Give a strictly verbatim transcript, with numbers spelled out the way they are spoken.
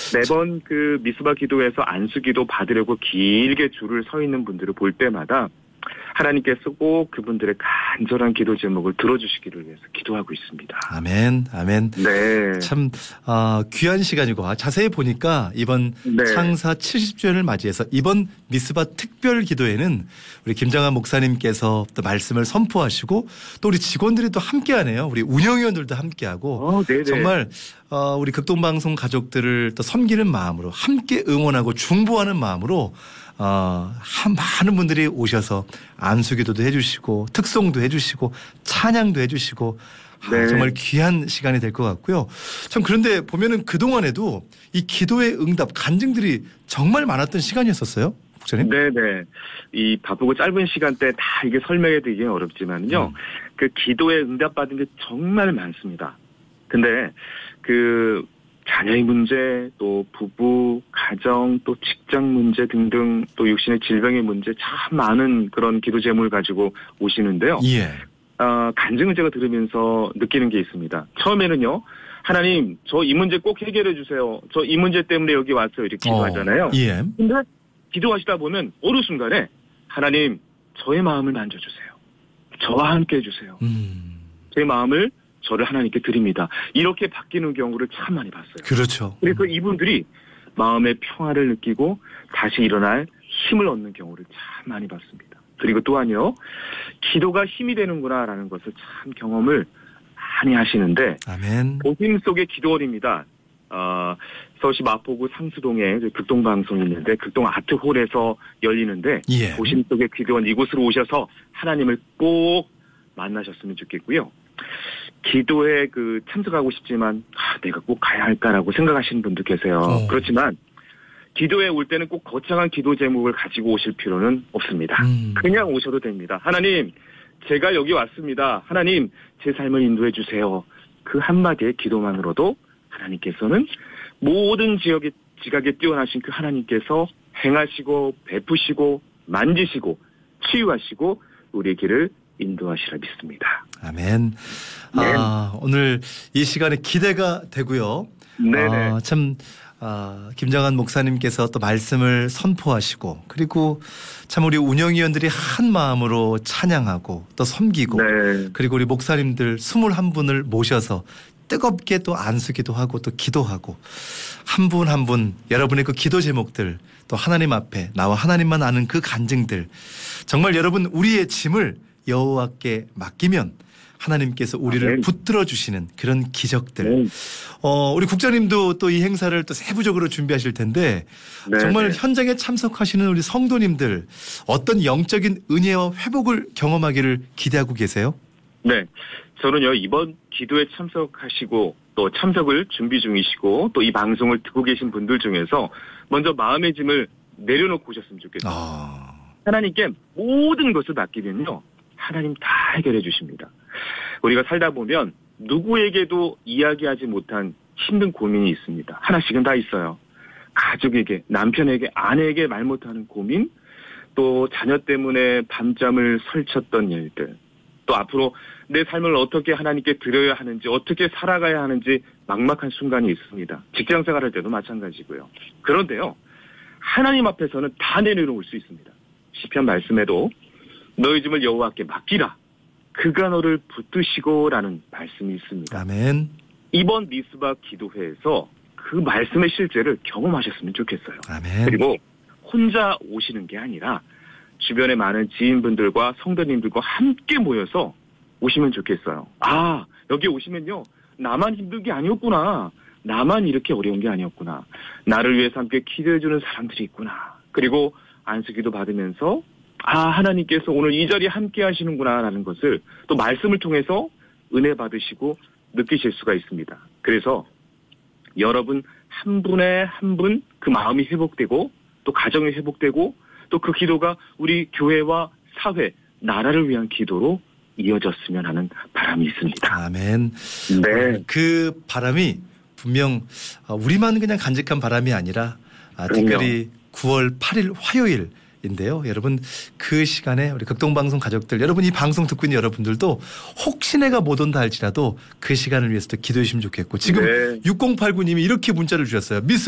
매번 그 미스바 기도에서 안수기도 받으려고 길게 줄을 서 있는 분들을 볼 때마다 하나님께서 꼭 그분들의 간절한 기도 제목을 들어주시기를 위해서 기도하고 있습니다. 아멘, 아멘. 네. 참 어, 귀한 시간이고 자세히 보니까 이번 네. 창사 칠십 주년을 맞이해서 이번 미스바 특별 기도에는 우리 김장한 목사님께서 또 말씀을 선포하시고 또 우리 직원들이 또 함께하네요. 우리 운영위원들도 함께하고 어, 네네. 정말 어, 우리 극동방송 가족들을 또 섬기는 마음으로 함께 응원하고 중보하는 마음으로 어, 한, 많은 분들이 오셔서 안수기도도 해주시고 특송도 해주시고 찬양도 해주시고 네. 아, 정말 귀한 시간이 될 것 같고요. 참 그런데 보면은 그동안에도 이 기도의 응답 간증들이 정말 많았던 시간이었었어요. 목사님? 네네. 이 바쁘고 짧은 시간대 다 이게 설명해 드리기 어렵지만요. 음. 그 기도에 응답받은 게 정말 많습니다. 근데 그 자녀의 문제, 또 부부, 가정, 또 직장 문제 등등 또 육신의 질병의 문제 참 많은 그런 기도 제목을 가지고 오시는데요. 예. 어, 간증을 제가 들으면서 느끼는 게 있습니다. 처음에는요. 하나님, 저 이 문제 꼭 해결해 주세요. 저 이 문제 때문에 여기 왔어요. 이렇게 기도하잖아요. 어, 예. 근데 기도하시다 보면 어느 순간에 하나님, 저의 마음을 만져주세요. 저와 함께 해주세요. 음. 제 마음을 저를 하나님께 드립니다. 이렇게 바뀌는 경우를 참 많이 봤어요. 그렇죠. 그래서 이분들이 마음의 평화를 느끼고 다시 일어날 힘을 얻는 경우를 참 많이 봤습니다. 그리고 또한요. 기도가 힘이 되는구나라는 것을 참 경험을 많이 하시는데 아멘. 도심 속의 기도원입니다. 어, 서울시 마포구 상수동에 극동방송이 있는데 극동 아트홀에서 열리는데 예. 도심 속의 기도원 이곳으로 오셔서 하나님을 꼭 만나셨으면 좋겠고요. 기도에 그 참석하고 싶지만 아, 내가 꼭 가야 할까라고 생각하시는 분도 계세요. 어. 그렇지만 기도에 올 때는 꼭 거창한 기도 제목을 가지고 오실 필요는 없습니다. 음. 그냥 오셔도 됩니다. 하나님, 제가 여기 왔습니다. 하나님, 제 삶을 인도해 주세요. 그 한마디의 기도만으로도 하나님께서는 모든 지역에 지각에 뛰어나신 그 하나님께서 행하시고 베푸시고 만지시고 치유하시고 우리의 길을 인도하시라 믿습니다. 아멘. 네. 아, 오늘 이 시간에 기대가 되고요. 네네. 아, 참 아, 김정한 목사님께서 또 말씀을 선포하시고 그리고 참 우리 운영위원들이 한 마음으로 찬양하고 또 섬기고 네. 그리고 우리 목사님들 스물한 분을 모셔서 뜨겁게 또 안수기도 하고 또 기도하고 한 분 한 분 여러분의 그 기도 제목들 또 하나님 앞에 나와 하나님만 아는 그 간증들 정말 여러분 우리의 짐을 여호와께 맡기면 하나님께서 우리를 아멘. 붙들어 주시는 그런 기적들. 네. 어, 우리 국장님도 또 이 행사를 또 세부적으로 준비하실 텐데 네. 정말 네. 현장에 참석하시는 우리 성도님들 어떤 영적인 은혜와 회복을 경험하기를 기대하고 계세요? 네. 저는요, 이번 기도에 참석하시고 또 참석을 준비 중이시고 또 이 방송을 듣고 계신 분들 중에서 먼저 마음의 짐을 내려놓고 오셨으면 좋겠어요. 아. 하나님께 모든 것을 맡기면요. 하나님 다 해결해 주십니다. 우리가 살다 보면 누구에게도 이야기하지 못한 힘든 고민이 있습니다. 하나씩은 다 있어요. 가족에게, 남편에게, 아내에게 말 못하는 고민, 또 자녀 때문에 밤잠을 설쳤던 일들, 또 앞으로 내 삶을 어떻게 하나님께 드려야 하는지, 어떻게 살아가야 하는지 막막한 순간이 있습니다. 직장 생활할 때도 마찬가지고요. 그런데요, 하나님 앞에서는 다 내려놓을 수 있습니다. 시편 말씀에도 너희 짐을 여호와께 맡기라. 그가 너를 붙드시고라는 말씀이 있습니다. 아멘. 이번 미스바 기도회에서 그 말씀의 실제를 경험하셨으면 좋겠어요. 아멘. 그리고 혼자 오시는 게 아니라 주변의 많은 지인분들과 성도님들과 함께 모여서 오시면 좋겠어요. 아, 여기 오시면요. 나만 힘든 게 아니었구나. 나만 이렇게 어려운 게 아니었구나. 나를 위해서 함께 기도해주는 사람들이 있구나. 그리고 안수기도 받으면서 아, 하나님께서 오늘 이 자리에 함께 하시는구나라는 것을 또 말씀을 통해서 은혜 받으시고 느끼실 수가 있습니다. 그래서 여러분 한 분에 한 분 그 마음이 회복되고 또 가정이 회복되고 또 그 기도가 우리 교회와 사회, 나라를 위한 기도로 이어졌으면 하는 바람이 있습니다. 아멘. 네. 그 바람이 분명 우리만 그냥 간직한 바람이 아니라 특별히 구월 팔일 화요일 인데요. 여러분 그 시간에 우리 극동방송 가족들 여러분 이 방송 듣고 있는 여러분들도 혹시 내가 못 온다 할지라도 그 시간을 위해서도 기도해 주시면 좋겠고 지금 네. 육공팔구 님이 이렇게 문자를 주셨어요. 미스